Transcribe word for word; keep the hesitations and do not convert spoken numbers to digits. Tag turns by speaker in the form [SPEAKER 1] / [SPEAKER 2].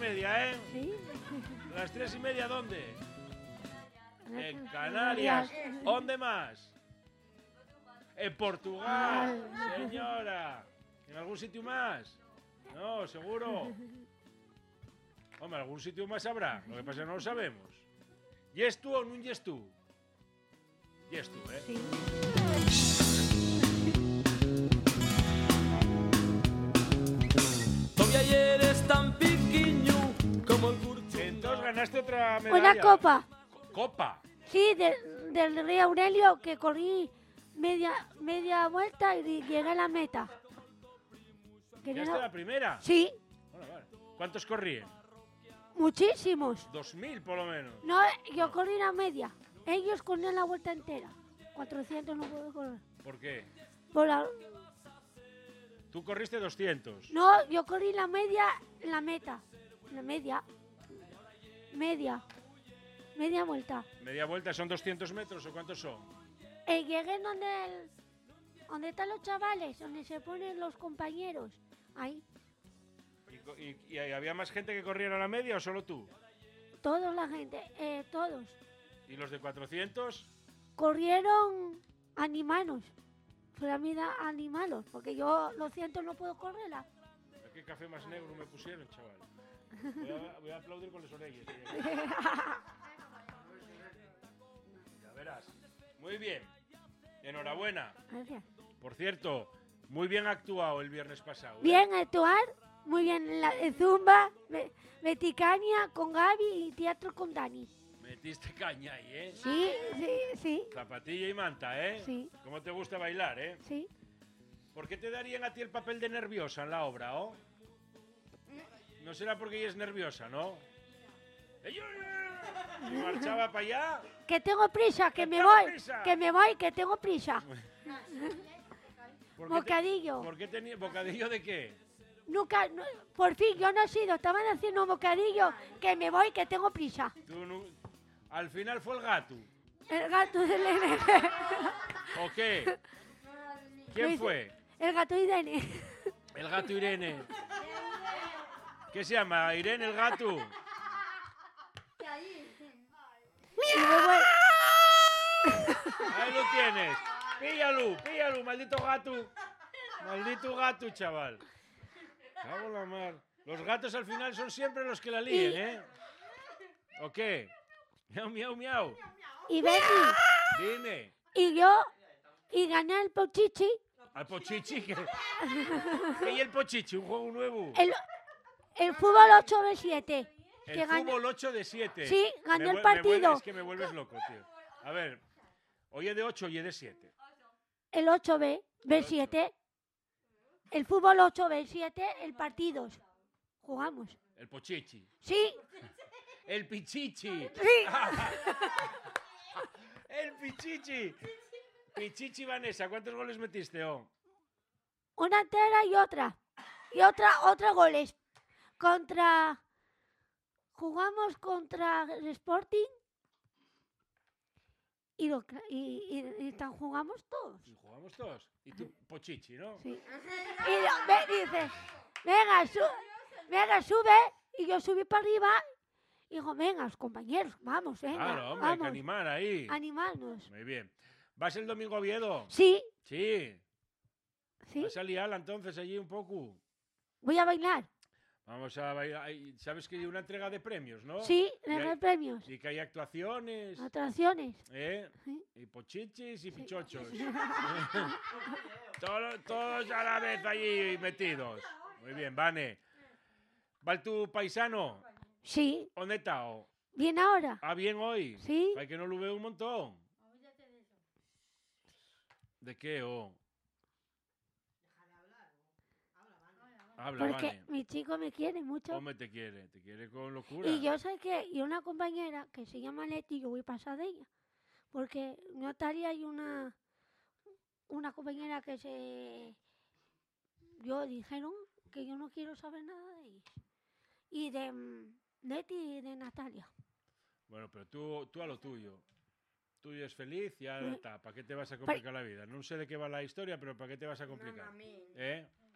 [SPEAKER 1] media, ¿eh?
[SPEAKER 2] Sí.
[SPEAKER 1] Las tres y media, ¿dónde? En Canarias. ¿Dónde más? En Portugal, señora. ¿En algún sitio más? No, seguro. Hombre, algún sitio más habrá. Lo que pasa es que no lo sabemos. ¿Yes tú o no yes tú? Yes tú, ¿eh?
[SPEAKER 2] Sí.
[SPEAKER 3] Todavía eres tan pequeño como el curso.
[SPEAKER 1] Entonces ganaste otra medalla.
[SPEAKER 2] Una copa.
[SPEAKER 1] ¿Copa?
[SPEAKER 2] Sí, de, del Rey Aurelio, que corrí media, media vuelta y llegué a la meta. Que
[SPEAKER 1] ¿Ya
[SPEAKER 2] no-
[SPEAKER 1] está la primera?
[SPEAKER 2] Sí,
[SPEAKER 1] Bueno, vale. ¿Cuántos corrían?
[SPEAKER 2] muchísimos.
[SPEAKER 1] Dos mil, por lo menos.
[SPEAKER 2] No, yo corrí la media. Ellos corrían la vuelta entera. cuatrocientos no puedo correr.
[SPEAKER 1] ¿Por qué?
[SPEAKER 2] Por la-
[SPEAKER 1] Tú corriste doscientos.
[SPEAKER 2] No, yo corrí la media, la meta. La media. Media. Media vuelta.
[SPEAKER 1] ¿Media vuelta son doscientos metros o cuántos son?
[SPEAKER 2] Eh, llegué donde, el- donde están los chavales, donde se ponen los compañeros. Ahí.
[SPEAKER 1] ¿Y, co- y- y había más gente que corriera la media o solo tú?
[SPEAKER 2] Toda la gente, eh, todos.
[SPEAKER 1] ¿Y los de cuatrocientos?
[SPEAKER 2] Corrieron animanos. Fue la vida animalos, porque yo lo siento, no puedo correrla.
[SPEAKER 1] ¿Qué café más negro me pusieron, chaval? Voy a, voy a aplaudir con los orejas. Ya verás. Muy bien. Enhorabuena.
[SPEAKER 2] Gracias.
[SPEAKER 1] Por cierto, muy bien actuado el viernes pasado. ¿eh?
[SPEAKER 2] Bien actuar, muy bien la de Zumba, Be- Beticania con Gaby y teatro con Dani.
[SPEAKER 1] Metiste caña ahí, ¿eh?
[SPEAKER 2] Sí, sí, sí,
[SPEAKER 1] Zapatilla y manta, ¿eh?
[SPEAKER 2] Sí.
[SPEAKER 1] ¿Cómo te gusta bailar, eh?
[SPEAKER 2] sí.
[SPEAKER 1] ¿Por qué te darían a ti el papel de nerviosa en la obra, oh? No será porque ella es nerviosa, ¿no? Y marchaba para allá.
[SPEAKER 2] Que tengo prisa, que
[SPEAKER 1] Que
[SPEAKER 2] me
[SPEAKER 1] tengo
[SPEAKER 2] voy,
[SPEAKER 1] prisa.
[SPEAKER 2] que me voy, que tengo prisa.
[SPEAKER 1] ¿Por qué te-
[SPEAKER 2] Bocadillo.
[SPEAKER 1] ¿Por qué tenía bocadillo de qué?
[SPEAKER 2] Nunca, no- por fin, yo no he sido, estaban haciendo bocadillo, que me voy, que tengo prisa.
[SPEAKER 1] Tú no- Al final fue el gato.
[SPEAKER 2] El gato del Irene.
[SPEAKER 1] ¿O qué? ¿Quién
[SPEAKER 2] Luis-
[SPEAKER 1] fue?
[SPEAKER 2] El gato Irene.
[SPEAKER 1] El gato Irene. ¿Qué se llama? Irene el gato.
[SPEAKER 2] Y luego el-
[SPEAKER 1] Ahí lo tienes. Píllalo, píllalo, maldito gato. Maldito gato, chaval. Cago en la mar. Los gatos al final son siempre los que la líen, ¿eh? ¿O qué? Miau, miau, miau.
[SPEAKER 2] y Betty.
[SPEAKER 1] Dime.
[SPEAKER 2] Y yo, y gané el Pochichi.
[SPEAKER 1] Al Pochichi. ¿Qué ¿Qué y el Pochichi? ¿Un juego nuevo?
[SPEAKER 2] El, el fútbol ocho de siete.
[SPEAKER 1] El
[SPEAKER 2] que gané-
[SPEAKER 1] fútbol ocho de siete.
[SPEAKER 2] Sí, ganó
[SPEAKER 1] Me
[SPEAKER 2] el
[SPEAKER 1] vuel- me
[SPEAKER 2] partido.
[SPEAKER 1] vuelve- es que me vuelves loco, tío. A ver, oye de ocho y de siete.
[SPEAKER 2] El ocho B, B siete. El fútbol ocho B siete, el partidos. Jugamos.
[SPEAKER 1] El Pochichi.
[SPEAKER 2] Sí,
[SPEAKER 1] El Pichichi.
[SPEAKER 2] sí.
[SPEAKER 1] El Pichichi. Pichichi Vanessa, ¿cuántos goles metiste, oh?
[SPEAKER 2] Una entera y otra. Y otra, otra goles. Contra. Jugamos contra el Sporting. Y, lo, cla- y, y, y tan jugamos todos.
[SPEAKER 1] Y jugamos todos. Y tú, Pochichi, ¿no?
[SPEAKER 2] Sí. Y lo- me dice, venga, su- venga, sube. Y yo subí para arriba. Y digo, venga, los compañeros, vamos, venga.
[SPEAKER 1] Claro, hombre, hay que
[SPEAKER 2] vamos,
[SPEAKER 1] animar ahí.
[SPEAKER 2] animarnos.
[SPEAKER 1] Muy bien. ¿Vas el domingo a Oviedo?
[SPEAKER 2] Sí,
[SPEAKER 1] Sí.
[SPEAKER 2] sí.
[SPEAKER 1] ¿Vas a liarla entonces allí un poco?
[SPEAKER 2] Voy a bailar.
[SPEAKER 1] Vamos a bailar. Hay- ¿Sabes que hay una entrega de premios, no?
[SPEAKER 2] Sí,
[SPEAKER 1] Y
[SPEAKER 2] de
[SPEAKER 1] hay-
[SPEAKER 2] dar premios.
[SPEAKER 1] Y que hay actuaciones,
[SPEAKER 2] Atracciones.
[SPEAKER 1] ¿eh?
[SPEAKER 2] Sí.
[SPEAKER 1] Y pochichis y pichochos. Todo- todos a la vez allí metidos. Muy bien, Vane. ¿Va tu paisano?
[SPEAKER 2] Sí,
[SPEAKER 1] ¿Dónde está? oh?
[SPEAKER 2] bien ahora.
[SPEAKER 1] ¿Ah, bien hoy?
[SPEAKER 2] Sí.
[SPEAKER 1] Hay que no lo veo un montón. ¿De qué, oh? Habla,
[SPEAKER 2] Porque
[SPEAKER 1] Vane.
[SPEAKER 2] mi chico me quiere mucho.
[SPEAKER 1] Hombre, te quiere, te quiere con locura.
[SPEAKER 2] Y yo sé que, y una compañera que se llama Leti, yo voy a pasar de ella. Porque Natalia hay una, una compañera que se, yo dijeron que yo no quiero saber nada de ellos. Y de mm, Leti y de Natalia.
[SPEAKER 1] Bueno, pero tú, tú a lo tuyo. Tú es feliz y ya
[SPEAKER 2] Eh,
[SPEAKER 1] está. ¿Para qué te vas a complicar la vida? No sé de qué va la historia, pero ¿para qué te vas a complicar? ¿Eh?